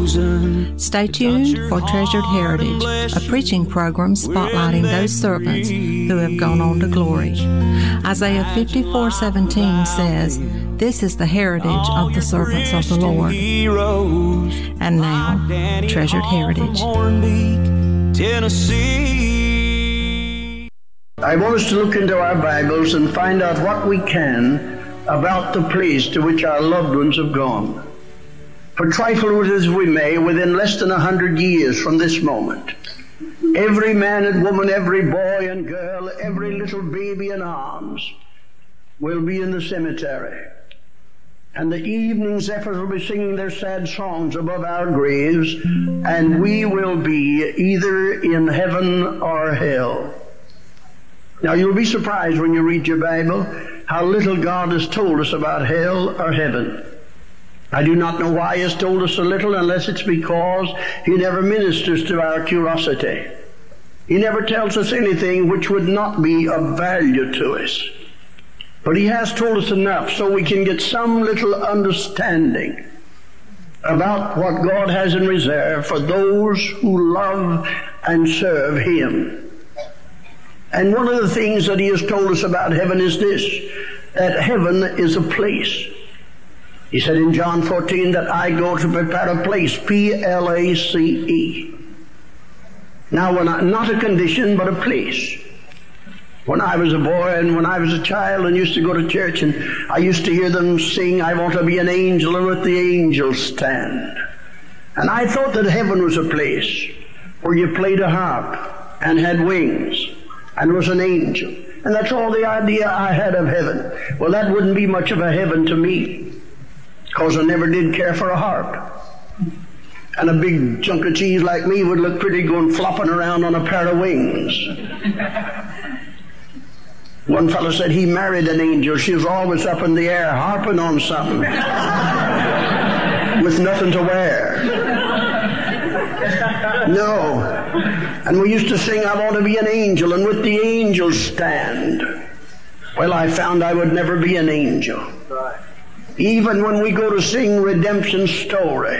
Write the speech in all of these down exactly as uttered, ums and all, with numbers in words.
Stay tuned for Treasured Heritage, a preaching program spotlighting those servants who have gone on to glory. Isaiah fifty-four seventeen says, "This is the heritage of the servants of the Lord." And now, Treasured Heritage. Tennessee. I want us to look into our Bibles and find out what we can about the place to which our loved ones have gone. For trifle with as we may, within less than a hundred years from this moment, every man and woman, every boy and girl, every little baby in arms will be in the cemetery. And the evening zephyrs will be singing their sad songs above our graves, and we will be either in heaven or hell. Now, you'll be surprised when you read your Bible how little God has told us about hell or heaven. I do not know why He has told us so little, unless it's because He never ministers to our curiosity. He never tells us anything which would not be of value to us. But He has told us enough so we can get some little understanding about what God has in reserve for those who love and serve Him. And one of the things that He has told us about heaven is this, that heaven is a place. He said in John fourteen that I go to prepare a place, P L A C E. Now, when I, not a condition, but a place. When I was a boy and when I was a child and used to go to church, and I used to hear them sing, "I want to be an angel and with the angels stand." And I thought that heaven was a place where you played a harp and had wings and was an angel. And that's all the idea I had of heaven. Well, that wouldn't be much of a heaven to me, because I never did care for a harp. And a big chunk of cheese like me would look pretty going flopping around on a pair of wings. One fellow said he married an angel. She was always up in the air harping on something with nothing to wear. No. And we used to sing, "I want to be an angel and with the angels stand." Well, I found I would never be an angel. Even when we go to sing redemption story,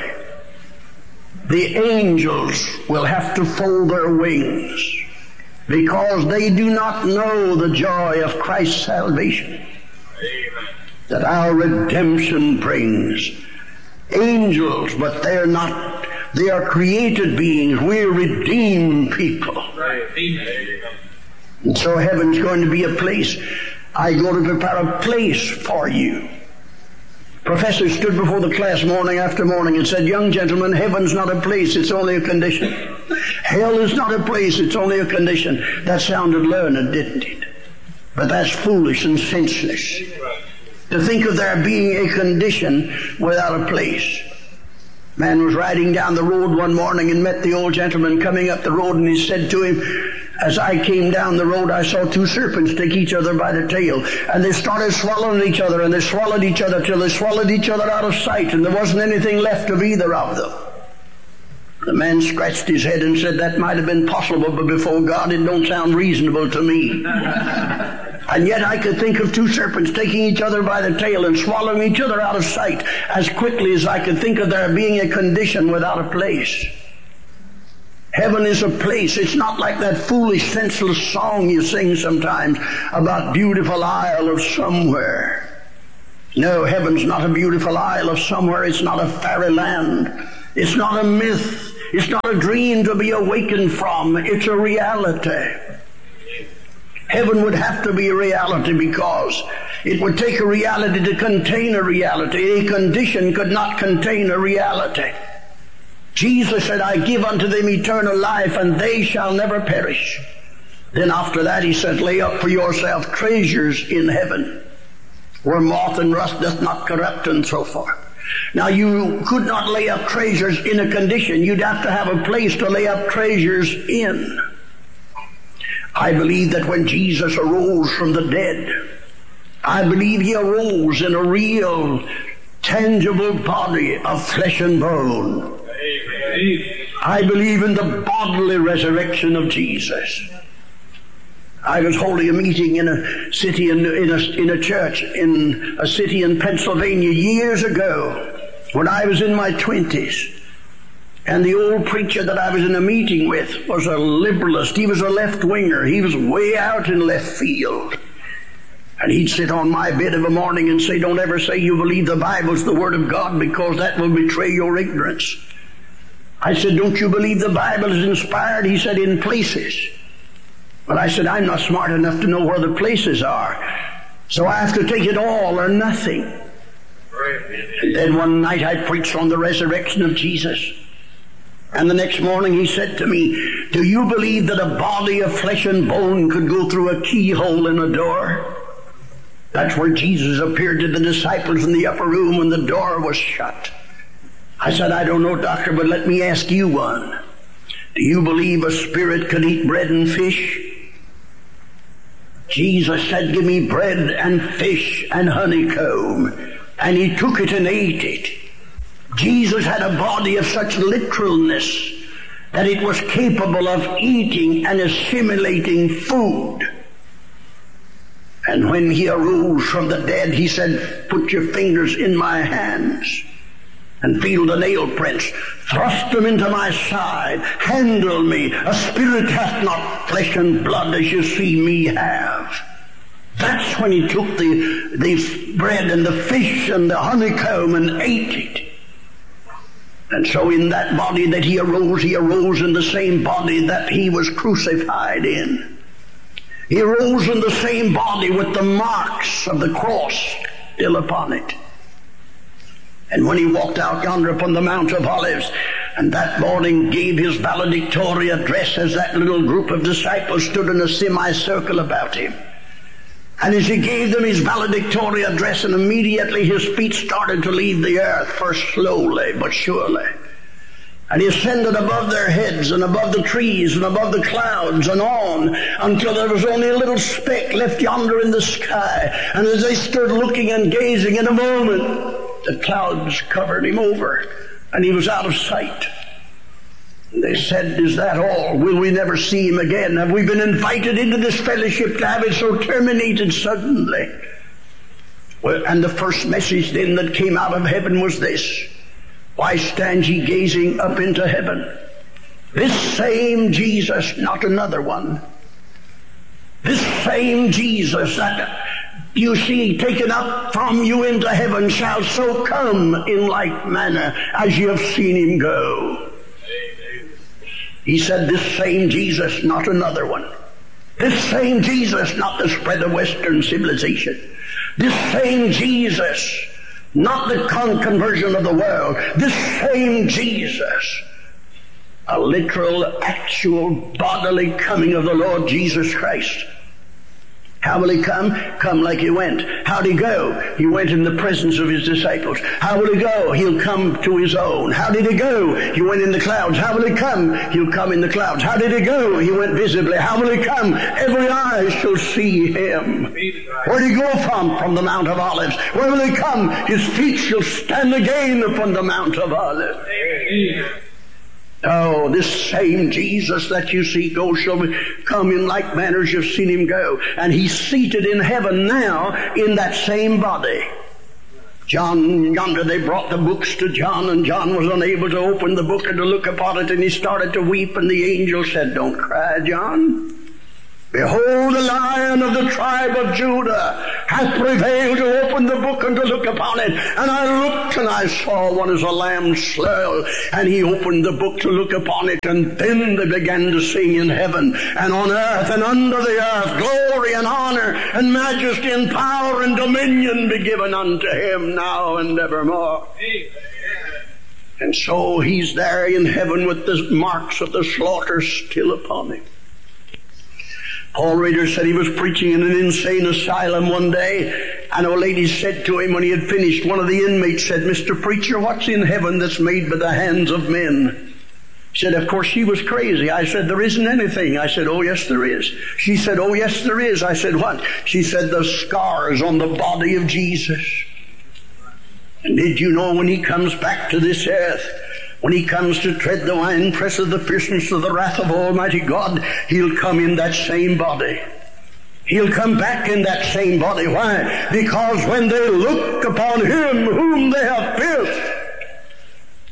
the angels will have to fold their wings, because they do not know the joy of Christ's salvation. Amen. That our redemption brings. Angels, but they're not, they are created beings. We're redeemed people. Amen. And so heaven's going to be a place. I go to prepare a place for you. Professor stood before the class morning after morning and said, "Young gentlemen, heaven's not a place, it's only a condition. Hell is not a place, it's only a condition." That sounded learned, didn't it? But that's foolish and senseless, to think of there being a condition without a place. Man was riding down the road one morning and met the old gentleman coming up the road, and he said to him, "As I came down the road, I saw two serpents take each other by the tail, and they started swallowing each other, and they swallowed each other till they swallowed each other out of sight, and there wasn't anything left of either of them." The man scratched his head and said, "That might have been possible, but before God it don't sound reasonable to me." And yet I could think of two serpents taking each other by the tail and swallowing each other out of sight as quickly as I could think of there being a condition without a place. Heaven is a place. It's not like that foolish, senseless song you sing sometimes about beautiful isle of somewhere. No, heaven's not a beautiful isle of somewhere. It's not a fairyland. It's not a myth. It's not a dream to be awakened from. It's a reality. Heaven would have to be a reality, because it would take a reality to contain a reality. A condition could not contain a reality. Jesus said, "I give unto them eternal life, and they shall never perish." Then after that he said, "Lay up for yourself treasures in heaven, where moth and rust doth not corrupt," and so forth. Now, you could not lay up treasures in a condition. You'd have to have a place to lay up treasures in. I believe that when Jesus arose from the dead, I believe He arose in a real, tangible body of flesh and bone. I believe in the bodily resurrection of Jesus. I was holding a meeting in a city, in, in, a, in a church, in a city in Pennsylvania years ago, when I was in my twenties. And the old preacher that I was in a meeting with was a liberalist. He was a left-winger. He was way out in left field. And he'd sit on my bed of a morning and say, don't ever say you believe the Bible's the Word of God, because that will betray your ignorance. I said, don't you believe the Bible is inspired? He said, in places. But I said, I'm not smart enough to know where the places are. So I have to take it all or nothing. And then one night I preached on the resurrection of Jesus. And the next morning he said to me, do you believe that a body of flesh and bone could go through a keyhole in a door? That's where Jesus appeared to the disciples in the upper room when the door was shut. I said, I don't know, doctor, but let me ask you one. Do you believe a spirit could eat bread and fish? Jesus said, give me bread and fish and honeycomb. And he took it and ate it. Jesus had a body of such literalness that it was capable of eating and assimilating food. And when he arose from the dead, he said, put your fingers in my hands and feel the nail prints. Thrust them into my side. Handle me. A spirit hath not flesh and blood as you see me have. That's when he took the, the bread and the fish and the honeycomb and ate it. And so in that body that he arose, he arose in the same body that he was crucified in. He arose in the same body with the marks of the cross still upon it. And when he walked out yonder upon the Mount of Olives, and that morning gave his valedictory address as that little group of disciples stood in a semicircle about him. And as he gave them his valedictory address, and immediately his feet started to leave the earth, first slowly but surely. And he ascended above their heads and above the trees and above the clouds and on until there was only a little speck left yonder in the sky. And as they stood looking and gazing, in a moment the clouds covered him over and he was out of sight. And they said, is that all? Will we never see him again? Have we been invited into this fellowship to have it so terminated suddenly? Well, and the first message then that came out of heaven was this: why stand ye gazing up into heaven? This same Jesus, not another one. This same Jesus that you see taken up from you into heaven shall so come in like manner as you have seen him go. He said, this same Jesus, not another one. This same Jesus, not the spread of Western civilization. This same Jesus, not the con- conversion of the world. This same Jesus, a literal, actual, bodily coming of the Lord Jesus Christ. How will he come? Come like he went. How'd he go? He went in the presence of his disciples. How will he go? He'll come to his own. How did he go? He went in the clouds. How will he come? He'll come in the clouds. How did he go? He went visibly. How will he come? Every eye shall see him. Where did he go from? From the Mount of Olives. Where will he come? His feet shall stand again upon the Mount of Olives. Amen. Oh, this same Jesus that you see go shall come in like manner as you've seen him go. And he's seated in heaven now in that same body. John, yonder they brought the books to John, and John was unable to open the book and to look upon it, and he started to weep, and the angel said, don't cry, John. Behold, the Lion of the tribe of Judah hath prevailed to open the book and to look upon it. And I looked, and I saw one as a lamb slain, and he opened the book to look upon it. And then they began to sing in heaven and on earth and under the earth, glory and honor and majesty and power and dominion be given unto him now and evermore. Amen. And so he's there in heaven with the marks of the slaughter still upon him. Paul Rader said he was preaching in an insane asylum one day, and a lady said to him when he had finished, one of the inmates said, Mister Preacher, what's in heaven that's made by the hands of men? He said, of course she was crazy. I said, there isn't anything. I said, oh yes there is. She said, oh yes there is. I said, what? She said, the scars on the body of Jesus. And did you know when he comes back to this earth, when he comes to tread the winepress of the fierceness of the wrath of Almighty God, he'll come in that same body. He'll come back in that same body. Why? Because when they look upon him whom they have pierced,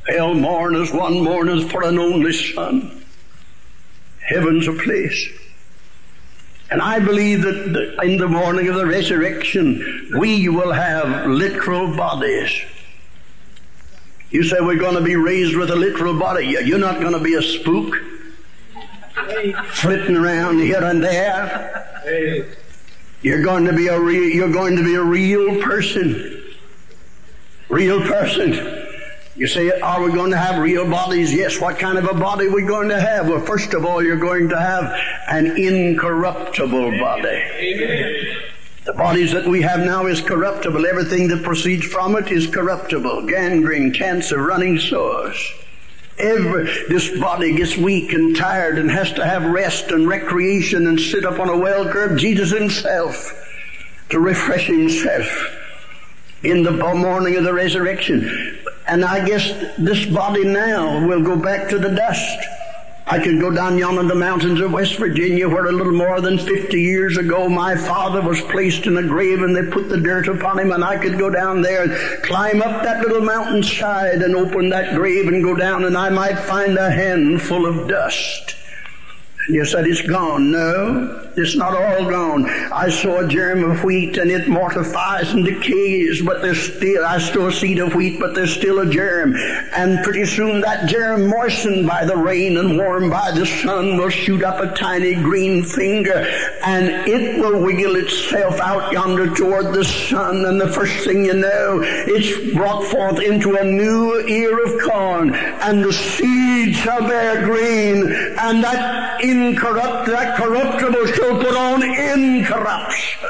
Hell mourneth, one mourneth for an only son. Heaven's a place. And I believe that in the morning of the resurrection, we will have literal bodies. You say we're going to be raised with a literal body. You're not going to be a spook flitting around here and there. You're going to be a real, you're going to be a real person. Real person. You say, are we going to have real bodies? Yes. What kind of a body are we going to have? Well, first of all, you're going to have an incorruptible body. Amen. The bodies that we have now is corruptible. Everything that proceeds from it is corruptible. Gangrene, cancer, running sores. Every, this body gets weak and tired and has to have rest and recreation and sit up on a well curb. Jesus himself to refresh himself in the morning of the resurrection. And I guess this body now will go back to the dust. I could go down yonder in the mountains of West Virginia where a little more than fifty years ago my father was placed in a grave and they put the dirt upon him, and I could go down there and climb up that little mountainside and open that grave and go down, and I might find a handful of dust. You said it's gone. No, it's not all gone. I saw a germ of wheat and it mortifies and decays, but there's still, I saw a seed of wheat, but there's still a germ. And pretty soon that germ, moistened by the rain and warmed by the sun, will shoot up a tiny green finger, and it will wiggle itself out yonder toward the sun, and the first thing you know, it's brought forth into a new ear of corn, and the seed shall bear green, and that incorrupt, that corruptible shall put on incorruption.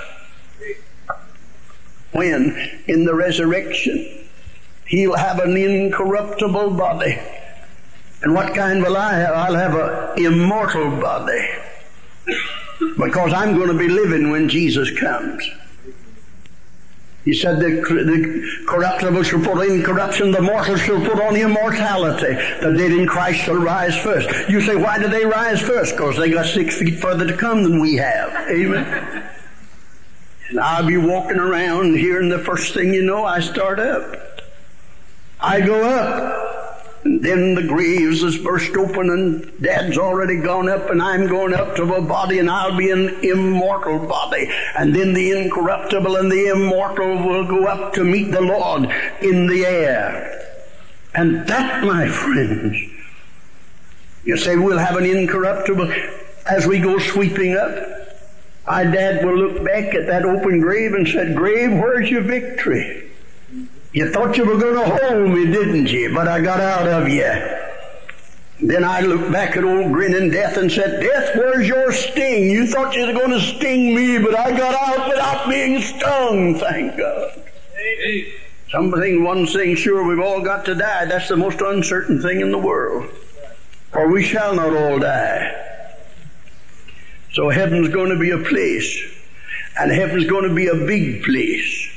When? In the resurrection. He'll have an incorruptible body. And what kind will I have? I'll have an immortal body. Because I'm going to be living when Jesus comes. He said the, the corruptible shall put on incorruption, the mortal shall put on immortality. The dead in Christ shall rise first. You say, why did they rise first? Because they got six feet further to come than we have. Amen. And I'll be walking around here, and the first thing you know, I start up. I go up. And then the graves is burst open, and Dad's already gone up, and I'm going up to a body, and I'll be an immortal body. And then the incorruptible and the immortal will go up to meet the Lord in the air. And that, my friends, you say we'll have an incorruptible as we go sweeping up. My Dad will look back at that open grave and said, grave, where's your victory? You thought you were going to hold me, didn't you? But I got out of you. Then I looked back at old grinning death and said, Death, where's your sting? You thought you were going to sting me, but I got out without being stung, thank God. Amen. Something, one thing sure, we've all got to die. That's the most uncertain thing in the world. For we shall not all die. So heaven's going to be a place. And heaven's going to be a big place.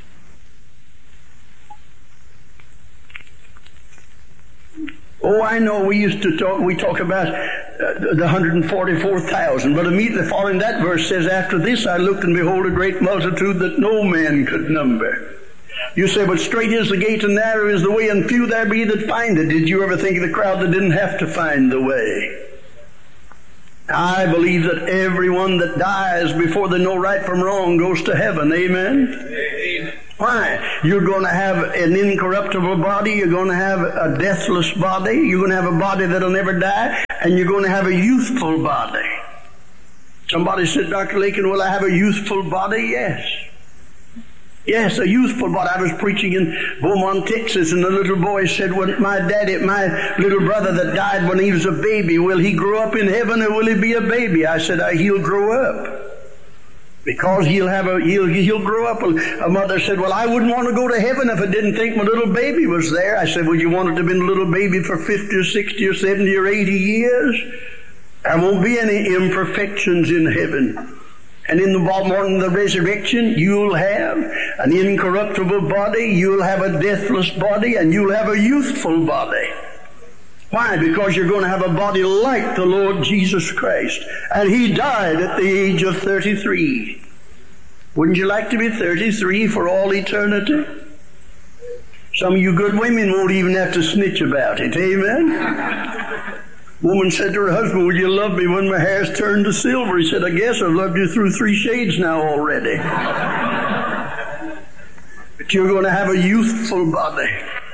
Oh, I know we used to talk, we talk about uh, the one hundred forty-four thousand, but immediately following that verse says, after this I looked and behold a great multitude that no man could number. You say, but straight is the gate and narrow is the way and few there be that find it. Did you ever think of the crowd that didn't have to find the way? I believe that everyone that dies before they know right from wrong goes to heaven. Amen? Amen. Why? You're going to have an incorruptible body, you're going to have a deathless body, you're going to have a body that'll never die, and you're going to have a youthful body. Somebody said, Doctor Lakin, will I have a youthful body? Yes. Yes, a youthful body. I was preaching in Beaumont, Texas, and the little boy said, well, my daddy, my little brother that died when he was a baby, will he grow up in heaven or will he be a baby? I said, he'll grow up. Because he'll have a, he'll, he'll grow up. A mother said, well, I wouldn't want to go to heaven if I didn't think my little baby was there. I said, well, you wanted to have been a little baby for fifty or sixty or seventy or eighty years? There won't be any imperfections in heaven. And in the morning of the resurrection, you'll have an incorruptible body, you'll have a deathless body, and you'll have a youthful body. Why? Because you're going to have a body like the Lord Jesus Christ. And He died at the age of thirty-three. Wouldn't you like to be thirty-three for all eternity? Some of you good women won't even have to snitch about it. Amen? Woman said to her husband, "Will you love me when my hair's turned to silver?" He said, "I guess I've loved you through three shades now already." But you're going to have a youthful body.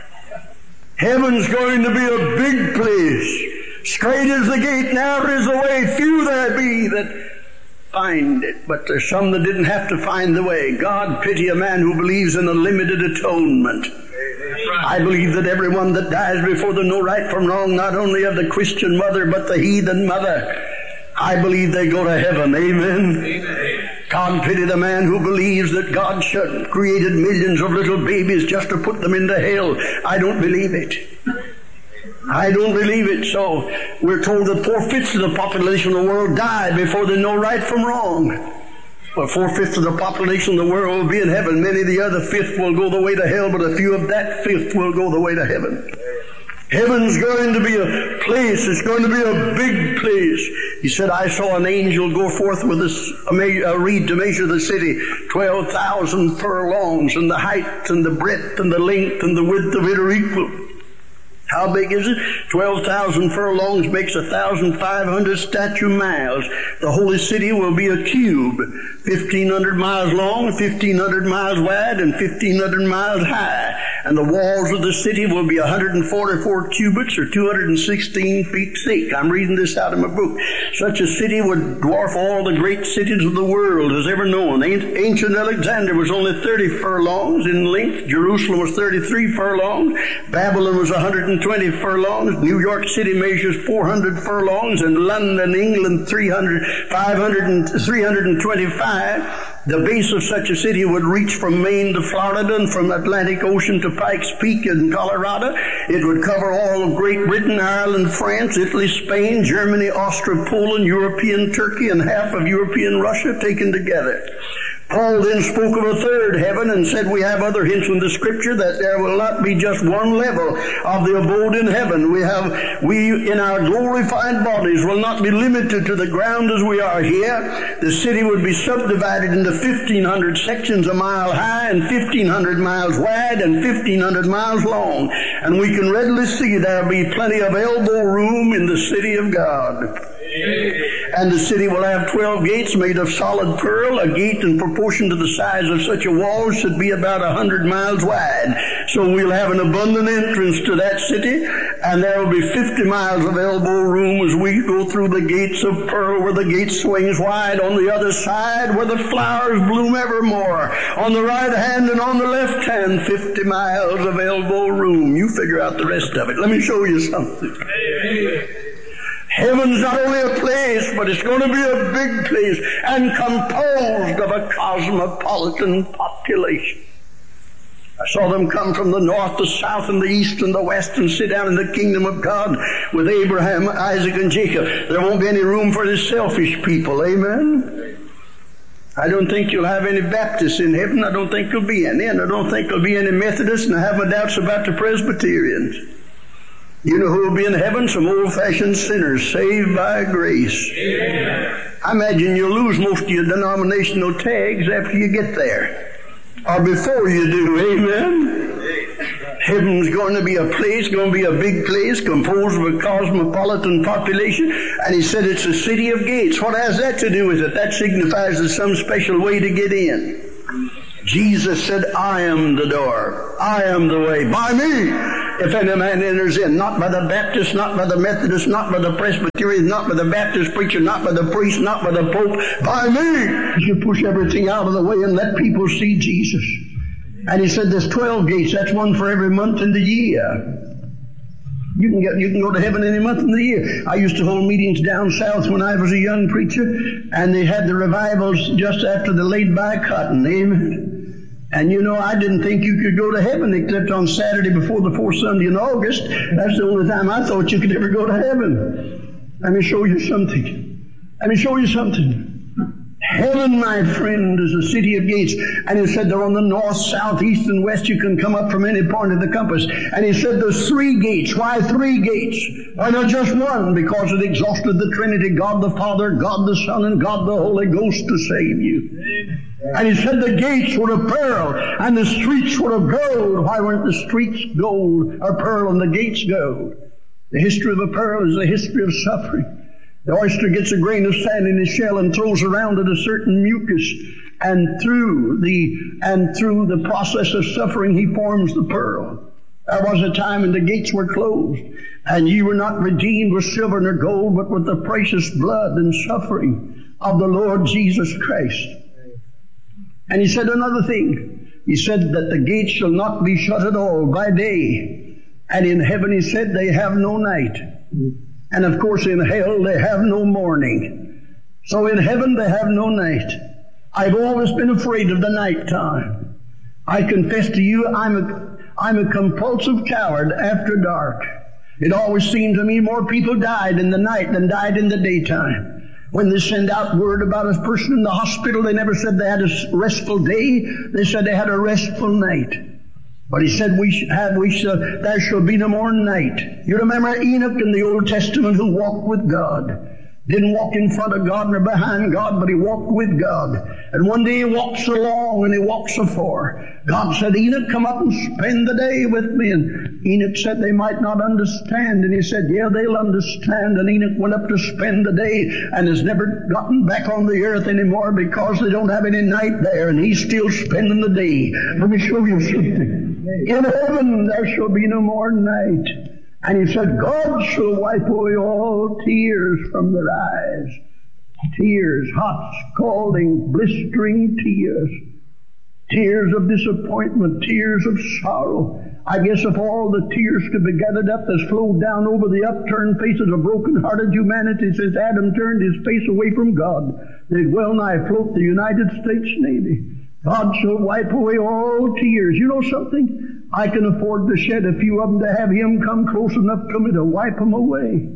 Heaven's going to be a big place. Straight is the gate, narrow is the way, few there be that find it. But there's some that didn't have to find the way. God pity a man who believes in a limited atonement. I believe that everyone that dies before they know right from wrong, not only of the Christian mother, but the heathen mother, I believe they go to heaven. Amen? Amen. God pity the man who believes that God should created millions of little babies just to put them into hell. I don't believe it. I don't believe it. So we're told that four-fifths of the population of the world die before they know right from wrong. Well, four-fifths of the population of the world will be in heaven. Many of the other fifth will go the way to hell, but a few of that fifth will go the way to heaven. Heaven's going to be a place. It's going to be a big place. He said, "I saw an angel go forth with a, a reed to measure the city, twelve thousand furlongs, and the height and the breadth and the length and the width of it are equal." How big is it? twelve thousand furlongs makes one thousand five hundred statute miles. The holy city will be a cube, fifteen hundred miles long, fifteen hundred miles wide, and fifteen hundred miles high. And the walls of the city will be one hundred forty-four cubits, or two hundred sixteen feet thick. I'm reading this out of my book. Such a city would dwarf all the great cities of the world has ever known. Ancient Alexander was only thirty furlongs in length. Jerusalem was thirty-three furlongs. Babylon was one hundred twenty furlongs. New York City measures four hundred furlongs, and London, England, three hundred, five hundred, and three hundred twenty-five. The base of such a city would reach from Maine to Florida and from Atlantic Ocean to Pikes Peak in Colorado. It would cover all of Great Britain, Ireland, France, Italy, Spain, Germany, Austria, Poland, European Turkey, and half of European Russia taken together. Paul then spoke of a third heaven and said we have other hints in the Scripture that there will not be just one level of the abode in heaven. We have, we in our glorified bodies will not be limited to the ground as we are here. The city would be subdivided into fifteen hundred sections a mile high and fifteen hundred miles wide and fifteen hundred miles long. And we can readily see there will be plenty of elbow room in the city of God. And the city will have twelve gates made of solid pearl. A gate in proportion to the size of such a wall should be about a hundred miles wide. So we'll have an abundant entrance to that city, and there will be fifty miles of elbow room as we go through the gates of pearl, where the gate swings wide. On the other side, where the flowers bloom evermore. On the right hand and on the left hand, fifty miles of elbow room. You figure out the rest of it. Let me show you something. Amen. Heaven's not only a place, but it's going to be a big place and composed of a cosmopolitan population. I saw them come from the north, the south, and the east, and the west, and sit down in the kingdom of God with Abraham, Isaac, and Jacob. There won't be any room for the selfish people. Amen? I don't think you'll have any Baptists in heaven. I don't think there'll be any. And I don't think there'll be any Methodists, and I have my doubts about the Presbyterians. You know who will be in heaven? Some old-fashioned sinners saved by grace. Amen. I imagine you'll lose most of your denominational tags after you get there, or before you do. Amen. Heaven's going to be a place, going to be a big place, composed of a cosmopolitan population, and he said it's a city of gates. What has that to do with it? That signifies there's some special way to get in. Jesus said, "I am the door. I am the way. By me, if any man enters in," not by the Baptist, not by the Methodist, not by the Presbyterian, not by the Baptist preacher, not by the priest, not by the Pope, by me. You push everything out of the way and let people see Jesus. And he said there's twelve gates. That's one for every month in the year. You can get, you can go to heaven any month in the year. I used to hold meetings down south when I was a young preacher, and they had the revivals just after the laid-by cotton. Amen. And you know, I didn't think you could go to heaven except on Saturday before the fourth Sunday in August. That's the only time I thought you could ever go to heaven. Let me show you something. Let me show you something. Heaven, my friend, is a city of gates. And he said they're on the north, south, east, and west. You can come up from any point of the compass. And he said there's three gates. Why three gates? Why not just one? Because it exhausted the Trinity, God the Father, God the Son, and God the Holy Ghost to save you. Amen. And he said the gates were of pearl and the streets were of gold. Why weren't the streets gold or pearl and the gates gold? The history of a pearl is the history of suffering. The oyster gets a grain of sand in his shell and throws around it a certain mucus, and through the and through the process of suffering he forms the pearl. There was a time when the gates were closed, and ye were not redeemed with silver nor gold, but with the precious blood and suffering of the Lord Jesus Christ. And he said another thing. He said that the gates shall not be shut at all by day. And in heaven he said they have no night. And of course in hell they have no morning. So in heaven they have no night. I've always been afraid of the night time. I confess to you I'm a, I'm a compulsive coward after dark. It always seemed to me more people died in the night than died in the daytime. When they send out word about a person in the hospital, they never said they had a restful day. They said they had a restful night. But he said, we shall have, we shall, there shall be no more night. You remember Enoch in the Old Testament who walked with God. Didn't walk in front of God nor behind God, but he walked with God. And one day he walks along and he walks afar. God said, Enoch, come up and spend the day with me. And Enoch said they might not understand. And he said, yeah, they'll understand. And Enoch went up to spend the day and has never gotten back on the earth anymore because they don't have any night there. And he's still spending the day. Let me show you something. In heaven there shall be no more night. And he said, God shall wipe away all tears from their eyes. Tears, hot, scalding, blistering tears. Tears of disappointment, tears of sorrow. I guess if all the tears could be gathered up that flowed down over the upturned faces of broken-hearted humanity since Adam turned his face away from God, they'd well nigh float the United States Navy. God shall wipe away all tears. You know something? I can afford to shed a few of them to have him come close enough to me to wipe them away.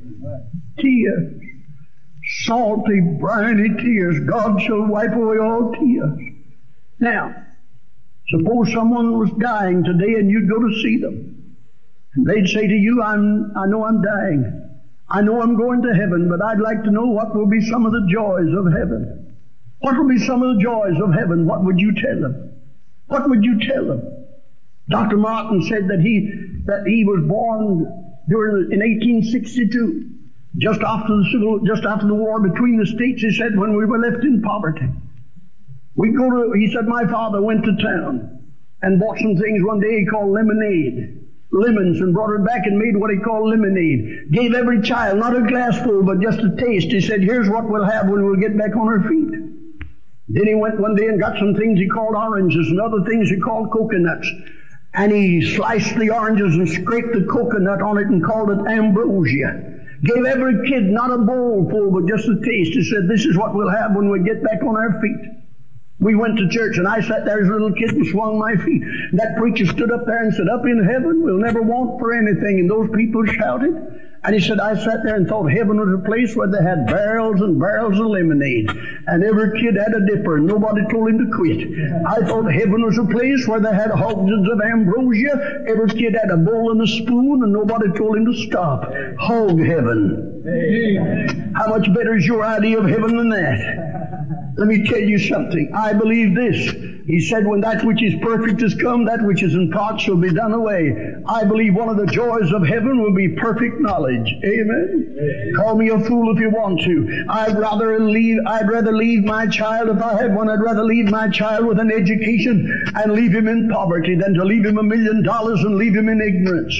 Tears. Salty, briny tears. God shall wipe away all tears. Now, suppose someone was dying today and you'd go to see them. And they'd say to you, I'm, I know I'm dying. I know I'm going to heaven, but I'd like to know what will be some of the joys of heaven. What will be some of the joys of heaven? What would you tell them? What would you tell them? Doctor Martin said that he that he was born during in eighteen sixty-two, just after the civil, just after the war between the states. He said when we were left in poverty, we go to. He said my father went to town and bought some things one day he called lemonade, lemons, and brought it back and made what he called lemonade. Gave every child not a glassful but just a taste. He said, "Here's what we'll have when we'll get back on our feet." Then he went one day and got some things he called oranges and other things he called coconuts. And he sliced the oranges and scraped the coconut on it and called it ambrosia. Gave every kid not a bowl full, but just a taste. He said, this is what we'll have when we get back on our feet. We went to church, and I sat there as a little kid and swung my feet. And that preacher stood up there and said, up in heaven, we'll never want for anything. And those people shouted. And he said, I sat there and thought heaven was a place where they had barrels and barrels of lemonade. And every kid had a dipper, and nobody told him to quit. I thought heaven was a place where they had hogsheads of ambrosia. Every kid had a bowl and a spoon, and nobody told him to stop. Hog heaven. How much better is your idea of heaven than that? Let me tell you something. I believe this. He said, when that which is perfect is come, that which is in part shall be done away. I believe one of the joys of heaven will be perfect knowledge. Amen? Amen. Call me a fool if you want to. I'd rather leave, I'd rather leave my child, if I had one, I'd rather leave my child with an education and leave him in poverty than to leave him a million dollars and leave him in ignorance.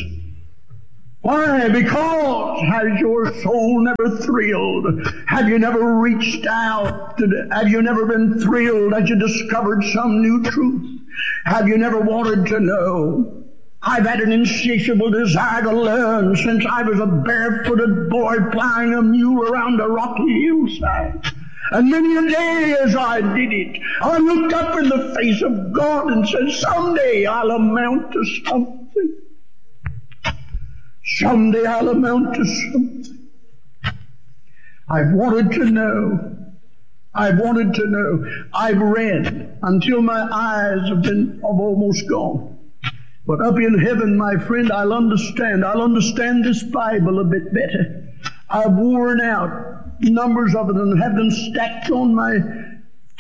Why? Because has your soul never thrilled? Have you never reached out? To, have you never been thrilled as you discovered some new truth? Have you never wanted to know? I've had an insatiable desire to learn since I was a barefooted boy plying a mule around a rocky hillside. And many a day as I did it, I looked up in the face of God and said, someday I'll amount to something. Someday I'll amount to something. I've wanted to know. I've wanted to know. I've read until my eyes have been have almost gone. But up in heaven, my friend, I'll understand. I'll understand this Bible a bit better. I've worn out numbers of it and have them stacked on my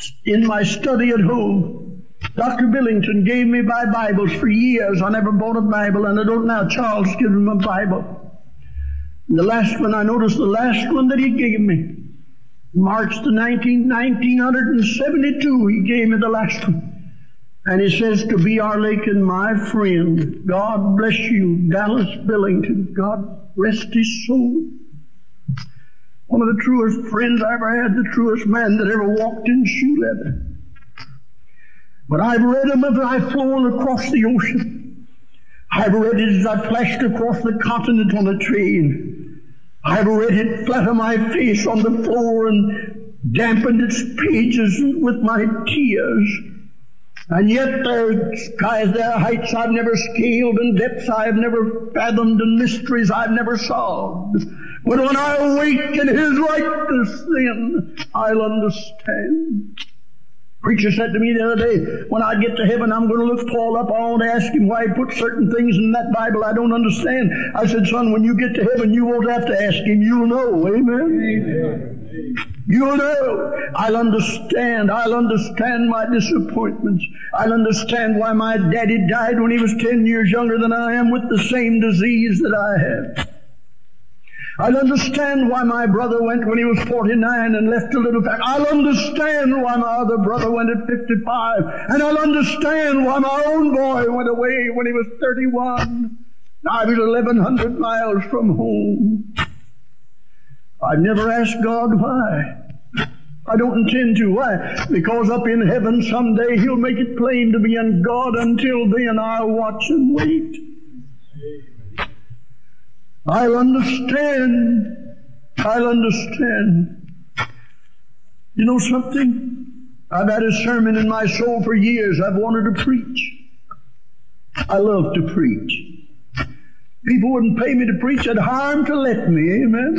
in my study at home. Doctor Billington gave me my Bibles for years. I never bought a Bible, and I don't now. Charles gave me a Bible. And the last one, I noticed the last one that he gave me, March the nineteenth, nineteen seventy-two, he gave me the last one. And he says, to B R Lakin, my friend, God bless you, Dallas Billington. God rest his soul. One of the truest friends I ever had, the truest man that ever walked in shoe leather. But I've read him as I've flown across the ocean. I've read it as I flashed across the continent on a train. I've read it flat on my face on the floor and dampened its pages with my tears. And yet there are skies, there are heights I've never scaled, and depths I've never fathomed, and mysteries I've never solved. But when I awake in His likeness, then I'll understand. Preacher said to me the other day, when I get to heaven, I'm going to look Paul up. I want to ask him why he put certain things in that Bible I don't understand. I said, son, when you get to heaven, you won't have to ask him. You'll know. Amen? Amen. You'll know. I'll understand. I'll understand my disappointments. I'll understand why my daddy died when he was ten years younger than I am with the same disease that I have. I'll understand why my brother went when he was forty-nine and left a little family. I'll understand why my other brother went at fifty-five. And I'll understand why my own boy went away when he was thirty-one. I was eleven hundred miles from home. I've never asked God why. I don't intend to. Why? Because up in heaven someday He'll make it plain to me, and God, until then, I'll watch and wait. I'll understand. I'll understand. You know something? I've had a sermon in my soul for years. I've wanted to preach. I love to preach. People wouldn't pay me to preach. I'd hire them to let me. Amen?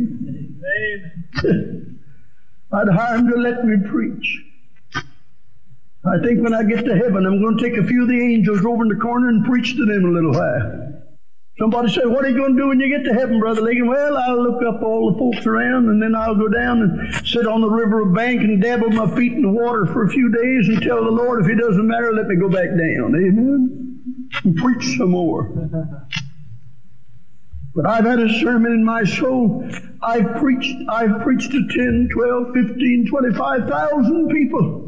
Amen. I'd hire them to let me preach. I think when I get to heaven, I'm going to take a few of the angels over in the corner and preach to them a little while. Somebody said, what are you going to do when you get to heaven, Brother Lakin? Well, I'll look up all the folks around, and then I'll go down and sit on the river bank and dabble my feet in the water for a few days and tell the Lord, if it doesn't matter, let me go back down. Amen? And preach some more. But I've had a sermon in my soul. I've preached, I've preached to ten, twelve, fifteen, twenty-five thousand people.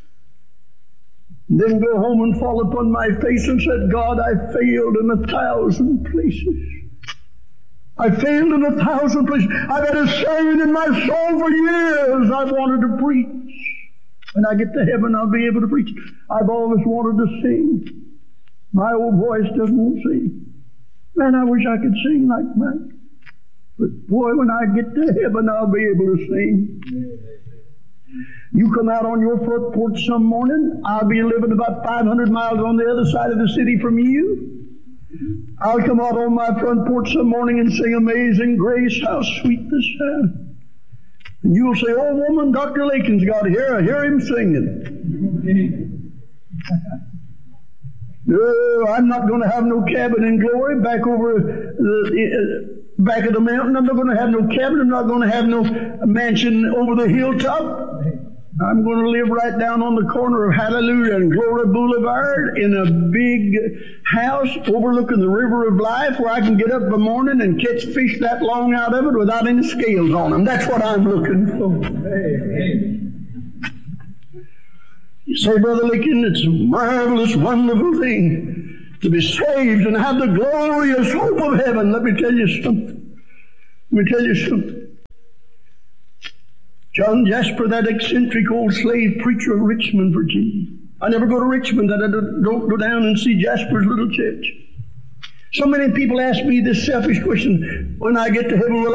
Then go home and fall upon my face and said, God, I failed in a thousand places. I failed in a thousand places. I've had a sermon in my soul for years. I've wanted to preach. When I get to heaven, I'll be able to preach. I've always wanted to sing. My old voice doesn't sing. Man, I wish I could sing like that. But boy, when I get to heaven, I'll be able to sing. You come out on your front porch some morning, I'll be living about five hundred miles on the other side of the city from you. I'll come out on my front porch some morning and sing Amazing Grace, how sweet the sound. And you'll say, oh woman, Doctor Lakin's got here. I hear him singing. No, I'm not going to have no cabin in glory back over the uh, back of the mountain. I'm not going to have no cabin. I'm not going to have no mansion over the hilltop. I'm going to live right down on the corner of Hallelujah and Glory Boulevard in a big house overlooking the river of life where I can get up in the morning and catch fish that long out of it without any scales on them. That's what I'm looking for. You say, Brother Lakin, it's a marvelous, wonderful thing to be saved and have the glorious hope of heaven. Let me tell you something. Let me tell you something. John Jasper, that eccentric old slave preacher of Richmond, Virginia. I never go to Richmond. I don't go down and see Jasper's little church. So many people ask me this selfish question, when I get to heaven, will